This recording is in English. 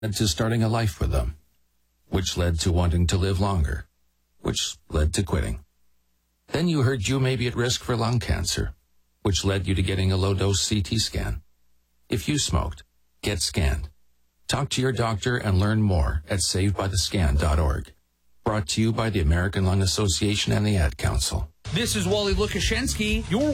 led to starting a life with them, which led to wanting to live longer, which led to quitting. Then you heard you may be at risk for lung cancer, which led you to getting a low-dose CT scan. If you smoked, get scanned. Talk to your doctor and learn more at savedbythescan.org. Brought to you by the American Lung Association and the Ad Council. This is Wally Lukashensky. Your